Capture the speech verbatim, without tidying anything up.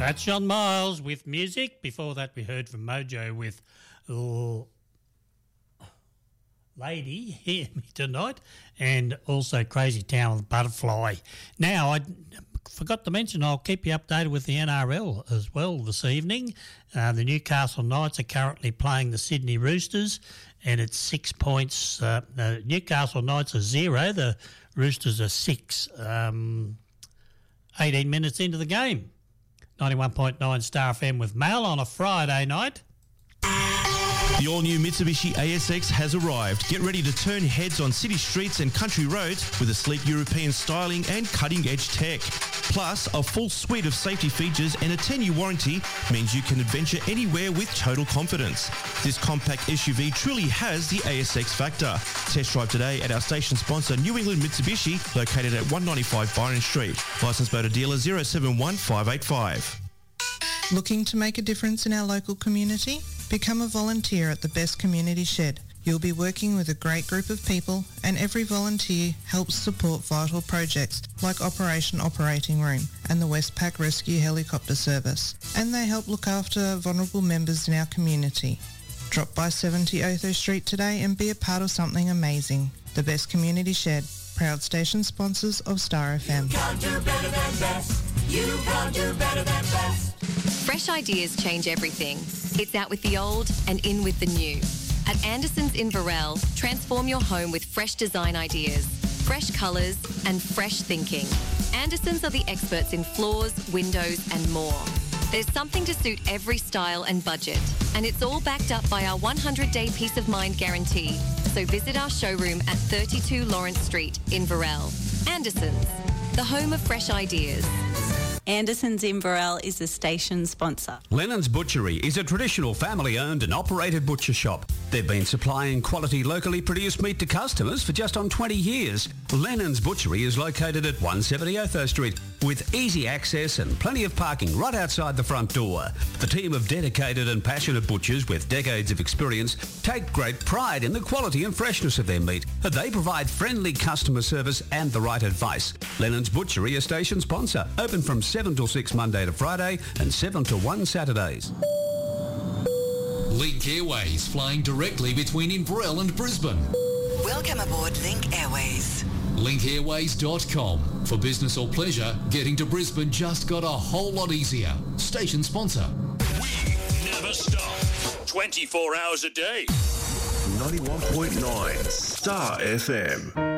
That's John Miles with music. Before that, we heard from Mojo with oh, Lady, Hear Me Tonight, and also Crazy Town with Butterfly. Now, I forgot to mention I'll keep you updated with the N R L as well this evening. Uh, the Newcastle Knights are currently playing the Sydney Roosters, and it's six points. Uh, the Newcastle Knights are zero, the Roosters are six, um, eighteen minutes into the game. ninety-one point nine Star F M with Mal on a Friday night. The all-new Mitsubishi A S X has arrived. Get ready to turn heads on city streets and country roads with a sleek European styling and cutting-edge tech. Plus, a full suite of safety features and a ten-year warranty means you can adventure anywhere with total confidence. This compact S U V truly has the A S X factor. Test drive today at our station sponsor, New England Mitsubishi, located at one ninety-five Byron Street. Licensed motor dealer zero seven one five eight five. Looking to make a difference in our local community? Become a volunteer at the Best Community Shed. You'll be working with a great group of people, and every volunteer helps support vital projects like Operation Operating Room and the Westpac Rescue Helicopter Service. And they help look after vulnerable members in our community. Drop by seventy Otho Street today and be a part of something amazing. The Best Community Shed, proud station sponsors of Star F M. You can't do better than best. You can't do better than best. Fresh ideas change everything. It's out with the old and in with the new. At Anderson's Inverell, transform your home with fresh design ideas, fresh colours and fresh thinking. Anderson's are the experts in floors, windows and more. There's something to suit every style and budget, and it's all backed up by our one hundred day peace of mind guarantee. So visit our showroom at thirty-two Lawrence Street, Inverell. Anderson's, the home of fresh ideas. Anderson's Inverell is the station sponsor. Lennon's Butchery is a traditional family-owned and operated butcher shop. They've been supplying quality locally produced meat to customers for just on twenty years. Lennon's Butchery is located at one seventy Otho Street with easy access and plenty of parking right outside the front door. The team of dedicated and passionate butchers with decades of experience take great pride in the quality and freshness of their meat. They provide friendly customer service and the right advice. Lennon's Butchery, a station sponsor, open from seven till six Monday to Friday and seven to one Saturdays. Link Airways, flying directly between Inverell and Brisbane. Welcome aboard Link Airways. link airways dot com. For business or pleasure, getting to Brisbane just got a whole lot easier. Station sponsor. We never stop. twenty-four hours a day. ninety-one point nine Star F M.